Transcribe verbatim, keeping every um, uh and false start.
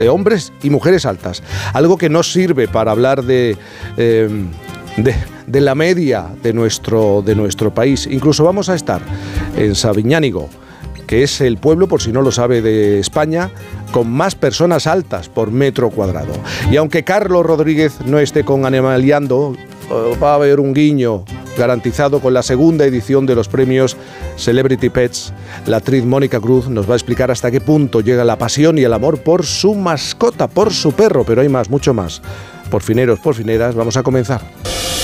de hombres y mujeres altas. Algo que no sirve para hablar de... Eh, De, de la media de nuestro, de nuestro país. Incluso vamos a estar en Sabiñánigo, que es el pueblo, por si no lo sabe, de España, con más personas altas por metro cuadrado. Y aunque Carlos Rodríguez no esté con Animaliando, va a haber un guiño garantizado con la segunda edición de los premios Celebrity Pets. La actriz Mónica Cruz nos va a explicar hasta qué punto llega la pasión y el amor por su mascota, por su perro, pero hay más, mucho más. Porfineros, porfineras, vamos a comenzar.